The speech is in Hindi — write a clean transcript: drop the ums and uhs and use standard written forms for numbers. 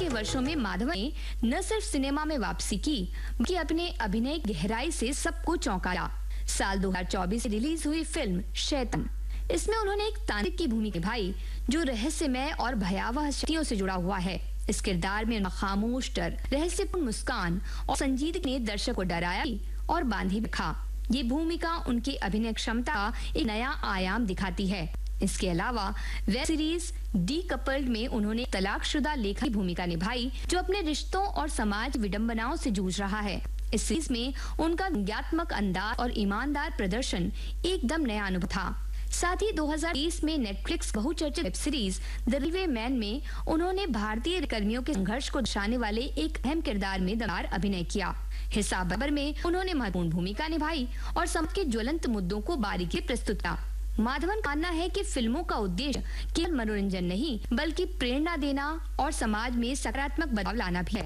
के वर्षों में माधवन ने न सिर्फ सिनेमा में वापसी की, बल्कि अपने अभिनय की गहराई से सबको चौंकाया। साल 2024 में रिलीज हुई फिल्म शैतान, इसमें उन्होंने एक तांत्रिक की भूमिका निभाई जो रहस्यमय और भयावह शक्तियों से जुड़ा हुआ है। इस किरदार में खामोश डर, रहस्यपूर्ण मुस्कान और संजीदगी ने दर्शक को डराया और बांधे रखा। ये भूमिका उनकी अभिनय क्षमता का एक नया आयाम दिखाती है। इसके अलावा वेब सीरीज डी कपल्ड में उन्होंने तलाकशुदा लेखक की भूमिका निभाई जो अपने रिश्तों और समाज विडंबनाओं से जूझ रहा है। इस सीरीज में उनका व्यंग्यात्मक अंदाज और ईमानदार प्रदर्शन एकदम नया अनुभव था। साथ ही 2020 में नेटफ्लिक्स बहुचर्चित web series the railway man में उन्होंने भारतीय कर्मियों के संघर्ष को दर्शाने वाले एक अहम किरदार में दमदार अभिनय किया। हिसाब बराबर में उन्होंने महत्वपूर्ण भूमिका निभाई और समाज के ज्वलंत मुद्दों को बारीकी से प्रस्तुत किया। माधवन का मानना है कि फिल्मों का उद्देश्य केवल मनोरंजन नहीं, बल्कि प्रेरणा देना और समाज में सकारात्मक बदलाव लाना भी है।